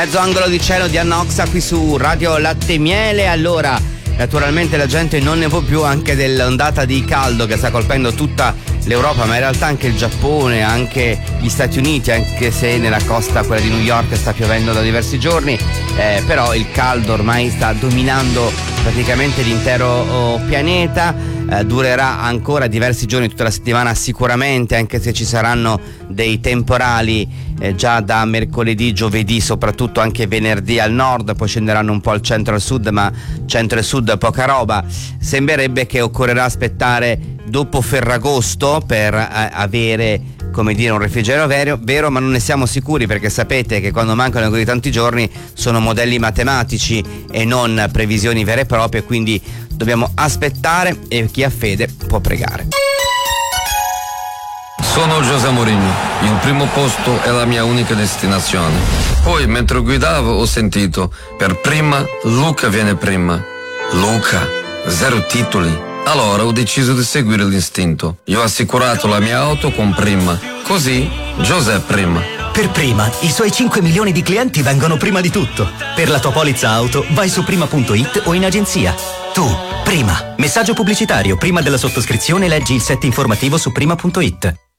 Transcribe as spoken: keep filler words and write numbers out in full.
Mezzo angolo di cielo di Anna Oxa qui su Radio Latte e Miele. Allora, naturalmente la gente non ne può più anche dell'ondata di caldo che sta colpendo tutta l'Europa, ma in realtà anche il Giappone, anche gli Stati Uniti, anche se nella costa, quella di New York, sta piovendo da diversi giorni, eh, però il caldo ormai sta dominando praticamente l'intero oh, pianeta. Eh, durerà ancora diversi giorni, tutta la settimana sicuramente, anche se ci saranno dei temporali eh, già da mercoledì, giovedì, soprattutto anche venerdì al nord, poi scenderanno un po' al centro e al sud, ma centro e sud poca roba. Sembrerebbe che occorrerà aspettare dopo Ferragosto per eh, avere, come dire, un refrigerio vero, vero, ma non ne siamo sicuri, perché sapete che quando mancano così tanti giorni sono modelli matematici e non previsioni vere e proprie, quindi dobbiamo aspettare e chi ha fede può pregare. Sono José Mourinho, il primo posto è la mia unica destinazione. Poi mentre guidavo ho sentito, per prima Luca viene prima. Luca, zero titoli. Allora ho deciso di seguire l'istinto. Io ho assicurato la mia auto con Prima. Così José prima. Per Prima, i suoi cinque milioni di clienti vengono prima di tutto. Per la tua polizza auto, vai su prima punto it o in agenzia. Tu, Prima. Messaggio pubblicitario. Prima della sottoscrizione leggi il set informativo su prima punto it.